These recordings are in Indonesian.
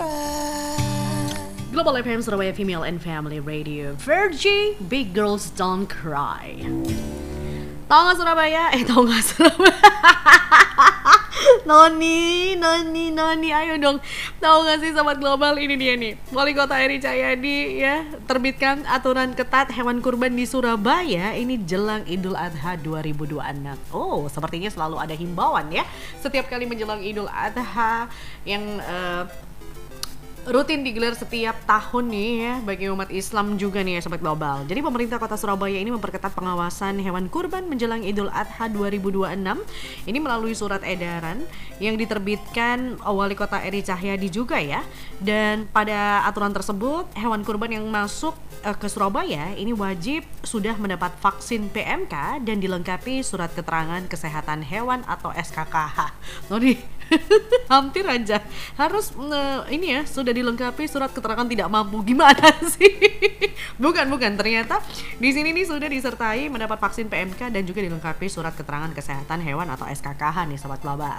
Global FM Surabaya Female and Family Radio, Virgie, Big Girls Don't Cry. Tahu nggak Surabaya? Tahu nggak Surabaya? Noni, ayo dong. Tahu nggak sih Sobat Global, ini dia nih. Wali Kota Eri Cahyadi ya terbitkan aturan ketat hewan kurban di Surabaya ini jelang Idul Adha 2026. Oh, sepertinya selalu ada himbauan ya setiap kali menjelang Idul Adha yang rutin digelar setiap tahun nih ya bagi umat Islam juga nih ya Sobat Global. Jadi pemerintah Kota Surabaya ini memperketat pengawasan hewan kurban menjelang Idul Adha 2026 ini melalui surat edaran yang diterbitkan Wali Kota Eri Cahyadi juga ya. Dan pada aturan tersebut hewan kurban yang masuk ke Surabaya ini wajib sudah mendapat vaksin PMK dan dilengkapi surat keterangan kesehatan hewan atau SKKH. Noni hampir aja harus ini ya sudah dilengkapi surat keterangan tidak mampu. Gimana sih? Bukan ternyata di sini nih sudah disertai mendapat vaksin PMK dan juga dilengkapi surat keterangan kesehatan hewan atau SKKH nih Sobat Global.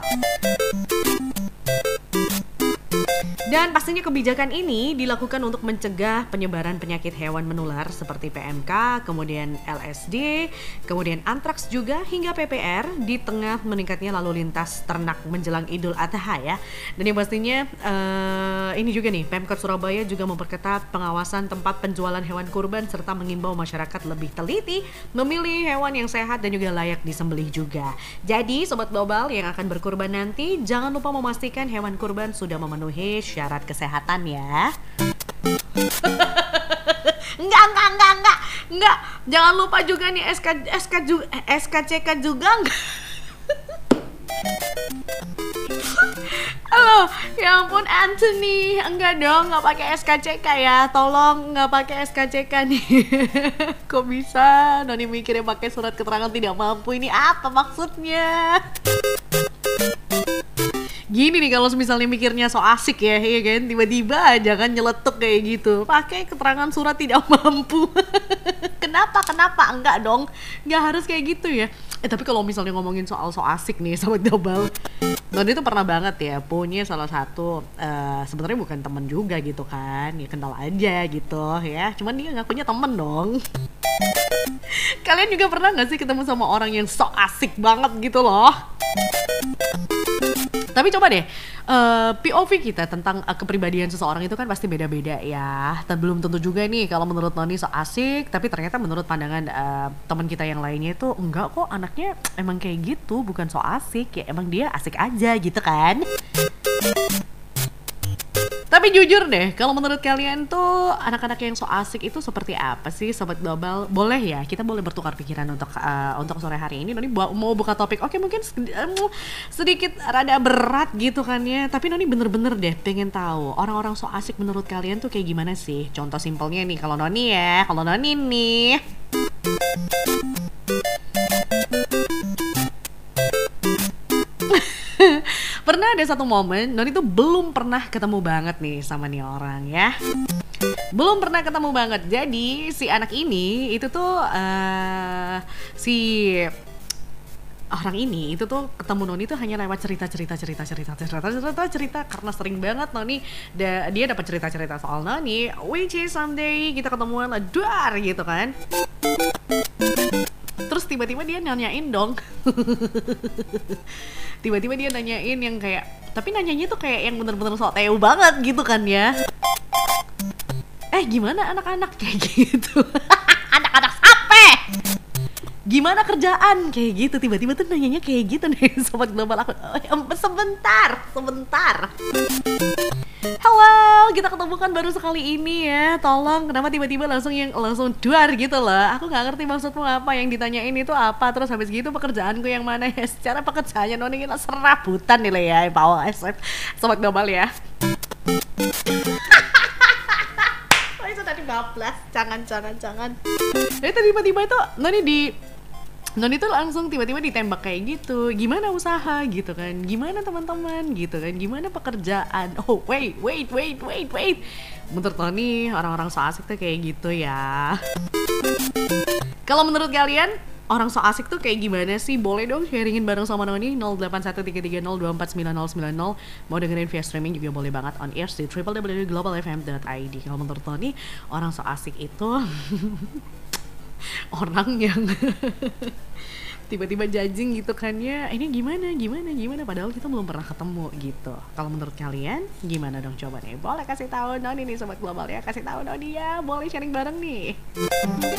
Dan pastinya kebijakan ini dilakukan untuk mencegah penyebaran penyakit hewan menular seperti PMK, kemudian LSD, kemudian antraks juga hingga PPR di tengah meningkatnya lalu lintas ternak menjelang Idul Adha ya. Dan yang pastinya ini juga nih Pemkot Surabaya juga memperketat pengawasan tempat penjualan hewan kurban serta mengimbau masyarakat lebih teliti memilih hewan yang sehat dan juga layak disembelih juga. Jadi Sobat Global yang akan berkurban nanti jangan lupa memastikan hewan kurban sudah memenuhi syarat kesehatan ya. Enggak. Jangan lupa juga nih SKCK juga enggak. Halo, ya ampun Anthony, enggak dong, nggak pakai SKCK ya, tolong nggak pakai SKCK nih. Kok bisa? Noni mikirnya pakai surat keterangan tidak mampu, ini apa maksudnya? Gini nih kalau misalnya mikirnya so asik ya, iya kan, tiba-tiba aja kan nyeletuk kayak gitu, pakai keterangan surat tidak mampu. Kenapa? Enggak dong, nggak harus kayak gitu ya. Tapi kalau misalnya ngomongin soal so asik nih Sobat Global, Noni tuh pernah banget ya punya salah satu sebenarnya bukan temen juga gitu kan, ya kenal aja gitu ya, cuman dia ngakunya temen dong. Kalian juga pernah gak sih ketemu sama orang yang so asik banget gitu loh? Tapi coba deh, POV kita tentang kepribadian seseorang itu kan pasti beda-beda ya. Belum tentu juga nih kalau menurut Noni so asik, tapi ternyata menurut pandangan teman kita yang lainnya itu enggak kok, anaknya emang kayak gitu, bukan so asik, ya emang dia asik aja gitu kan. Tapi jujur deh, kalau menurut kalian tuh anak-anak yang so asik itu seperti apa sih Sobat Global? Boleh ya, kita boleh bertukar pikiran untuk sore hari ini. Noni mau buka topik, oke mungkin sedikit rada berat gitu kan ya. Tapi Noni bener-bener deh pengen tahu orang-orang so asik menurut kalian tuh kayak gimana sih? Contoh simpelnya nih, kalau Noni nih. Pernah ada satu momen Noni tuh belum pernah ketemu banget nih sama nih orang ya. Belum pernah ketemu banget. Jadi si anak ini itu tuh si orang ini itu tuh ketemu Noni tuh hanya lewat cerita karena sering banget Noni dia dapat cerita soal Noni, which is someday kita ketemuan duar gitu kan. Terus tiba-tiba dia nanyain dong. Tiba-tiba dia nanyain yang kayak, tapi nanyanya tuh kayak yang bener-bener sok teu banget gitu kan ya. Gimana anak-anak kayak gitu. Anak-anak sape. Gimana kerjaan kayak gitu, tiba-tiba tuh nanyanya kayak gitu nih Sobat Global aku. Sebentar. Halo, kita ketemu kan baru sekali ini ya. Tolong, kenapa tiba-tiba langsung duar gitu loh. Aku nggak ngerti maksudmu apa, yang ditanyain itu apa. Terus habis gitu pekerjaanku yang mana ya. Secara pekerjaannya Noni kita serabutan nih lah ya, Pak SF Sobat Global ya. Oh, itu tadi bablas, jangan. Jadi tiba-tiba itu Noni tuh langsung tiba-tiba ditembak kayak gitu. Gimana usaha gitu kan, gimana teman-teman gitu kan, gimana pekerjaan. Oh wait. Menurut Noni orang-orang so asik tuh kayak gitu ya. Kalau menurut kalian orang so asik tuh kayak gimana sih? Boleh dong sharingin bareng sama Noni 081330249090. Mau dengerin via streaming juga boleh banget on air di www.globalfm.id. Kalau menurut Noni, orang so asik itu orang yang tiba-tiba judging gitu kan ya, ini gimana padahal kita belum pernah ketemu gitu. Kalau menurut kalian gimana dong, coba nih boleh kasih tahu Noni nih sobat global ya, kasih tahu Noni ya, boleh sharing bareng nih.